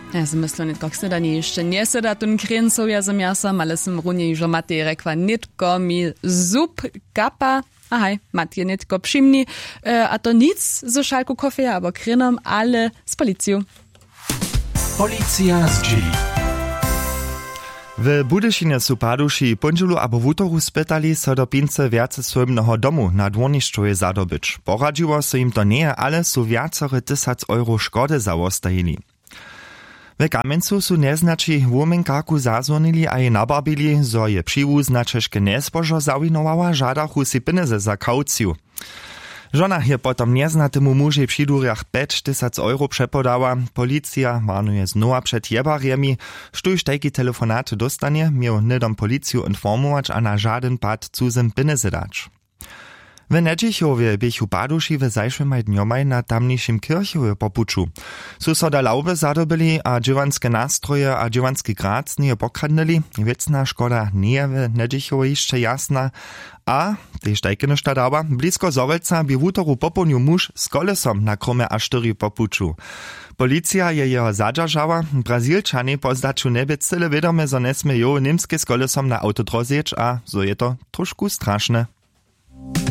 Ja si myslím, netko sedanie jeszcze nie seda tun krencovia za miasom, ale som runie już o Matej rekła, netko mi zub kapa. Ahaj, Matej netko přimni, a to nic ze szalku kofeja, abo krenom, ale z policją. Policja z dzieli. W Budyšinie su paduši ponželu abo wutoru spytali so do pince viace swojmneho domu na dwornišćoje zadobyć. Poradziło so im to nie, ale su viacore tysac euro škody zawostajili. W Kamencu su neznači womenkarku zazwonili a je nabarbili, zo je přiwóz na češke nezbožo zawinowała, žadachu si penize za kaucju. Żona je potom neznatemu muži przy durjach 5000 euro przepodała. Policja warnuje znowa przed jebarjemi, štuž tajki telefonaty dostanie, miał nidom policju informować, a na żaden pad cudzym penize dać. W Nedžichowie biechu paduši w zajszłymaj dniomaj na tamniejszym kirchowie popuczu. Su so da laube zadobili, a dźěwanske nastroje a dźěwanski grác nie pokradnili. Wiecna škoda nie w Nedžichowie jeszcze jasna. A, tež tajkene štadaba, blisko Zorelca bi wutoru popołnił muž z kolesom na krome a 4 popuczu. Policja je jeho zadržała. Brazilčani po zdaču nebie cyle wiadome, zo nesme jo nimskie z kolesom na autodroze jeć, a zo je to trošku straszne.